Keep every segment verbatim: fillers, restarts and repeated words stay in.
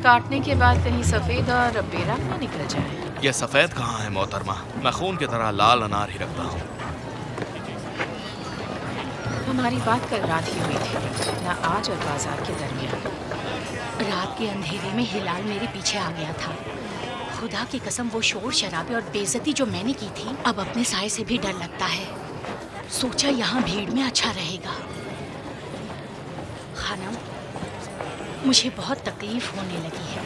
काटने के बाद कहीं सफेद और बेरंग न निकल जाए। ये सफेद कहाँ है मोहतरमा, मैं खून की तरह लाल अनार ही रखता हूँ। हमारी बात कल रात ही हुई थी, ना आज और बाजार के दरमियान। रात के अंधेरे में हिलाल मेरे पीछे आ गया था। खुदा की कसम, वो शोर शराबे और बेइज्जती जो मैंने की थी, अब अपने साए से भी डर लगता है। सोचा यहाँ भीड़ में अच्छा रहेगा। खानम, मुझे बहुत तकलीफ होने लगी है।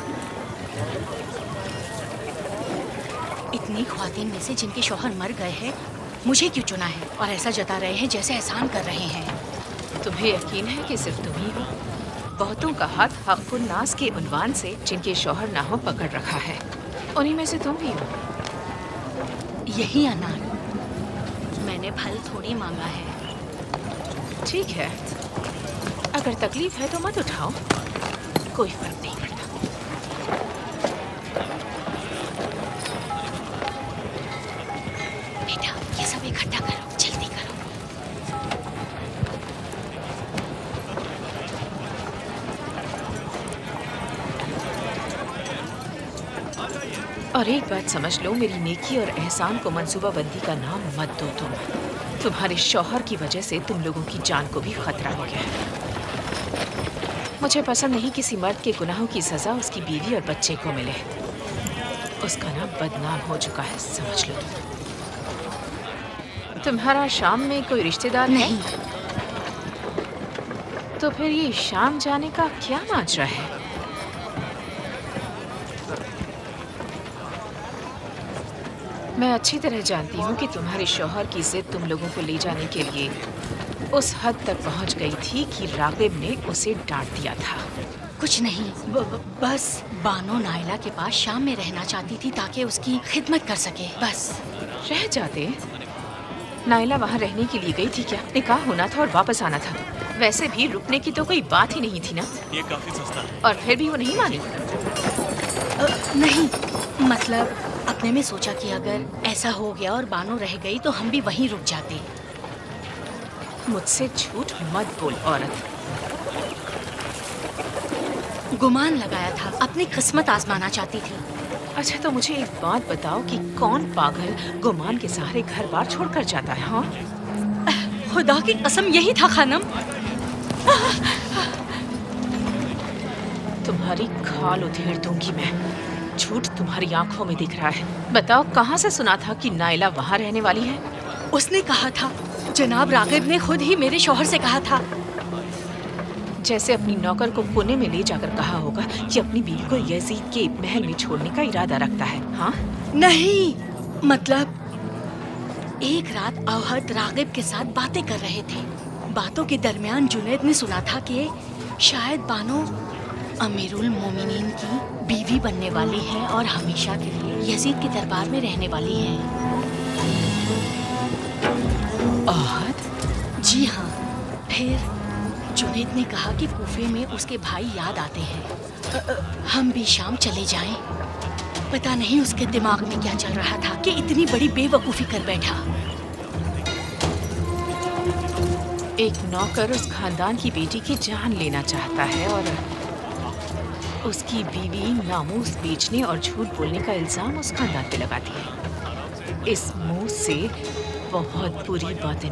इतनी ख्वातीन में से जिनके शौहर मर गए हैं, मुझे क्यों चुना है? और ऐसा जता रहे हैं जैसे एहसान कर रहे हैं। तुम्हें यकीन है कि सिर्फ तुम ही हो? बहुतों का हाथ हक़्क़ुन नास के उन्वान से जिनके शौहर ना हो पकड़ रखा है, उन्हीं में से तुम भी हो। यही अनार, मैंने फल थोड़ी मांगा है। ठीक है, अगर तकलीफ है तो मत उठाओ, कोई फर्क नहीं पड़ता। बेटा, ये सब इकट्ठा करो, जल्दी करो। और एक बात समझ लो, मेरी नेकी और एहसान को मंसूबाबंदी का नाम मत दो। तुम तुम्हारे शौहर की वजह से तुम लोगों की जान को भी खतरा हो गया है। मुझे पसंद नहीं किसी मर्द के गुनाहों की सजा उसकी बीवी और बच्चे को मिले। उसका नाम बदनाम हो चुका है, समझ लो। तुम्हारा शाम में कोई रिश्तेदार नहीं है? तो फिर ये शाम जाने का क्या माजरा है? मैं अच्छी तरह जानती हूँ कि तुम्हारे शौहर की जिद तुम लोगों को ले जाने के लिए उस हद तक पहुँच गई थी कि रागिब ने उसे डांट दिया था। कुछ नहीं, ब, ब, बस बानो नायला के पास शाम में रहना चाहती थी ताकि उसकी खिदमत कर सके, बस। रह जाते? नायला वहाँ रहने के लिए गई थी क्या? निकाह होना था और वापस आना था। वैसे भी रुकने की तो कोई बात ही नहीं थी ना। ये काफी सस्ता है। और फिर भी वो नहीं मानी? आ, नहीं, मतलब अपने में सोचा कि अगर ऐसा हो गया और बानो रह गई तो हम भी वहीं रुक जाते। मुझसे झूठ मत बोल औरत। गुमान लगाया था, अपनी किस्मत आजमाना चाहती थी। अच्छा, तो मुझे एक बात बताओ कि कौन पागल गुमान के सहारे घर बार छोड़कर जाता है? हाँ, खुदा की कसम, यही था खानम। तुम्हारी खाल उधेड़ दूंगी मैं। झूठ तुम्हारी आंखों में दिख रहा है। बताओ, कहाँ से सुना था कि नायला वहाँ रहने वाली है? उसने कहा था, जनाब रागिब ने खुद ही मेरे शौहर से कहा था। जैसे अपनी नौकर को पुणे में ले जाकर कहा होगा कि अपनी बीवी को यजीद के महल में छोड़ने का इरादा रखता है। हाँ? नहीं, मतलब एक रात अवहद रागिब के साथ बातें कर रहे थे। बातों के दरमियान जुनैद ने सुना था कि शायद बानो अमीरुल मोमिनीन की बीवी बनने वाली है और हमेशा के लिए यजीद के दरबार में रहने वाली है। अवहद? जी हाँ। फिर जुनैद ने कहा कि कूफे में उसके भाई याद आते हैं, हम भी शाम चले जाएं। पता नहीं उसके दिमाग में क्या चल रहा था कि इतनी बड़ी बेवकूफ़ी कर बैठा। एक नौकर उस खानदान की बेटी की जान लेना चाहता है और उसकी बीवी नामूस बेचने और झूठ बोलने का इल्जाम उस खानदान पे लगाती है। इस मुंह से बहुत बुरी बातें